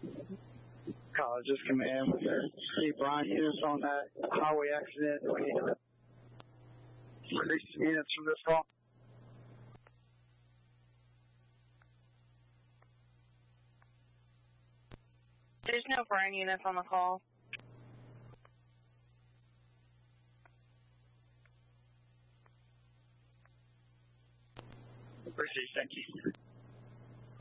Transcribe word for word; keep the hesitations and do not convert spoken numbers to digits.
Colleges Command with their Steve Bryant units on that highway accident. We need to increase units from this call. There's no burn units on the call. Appreciate it. Thank you.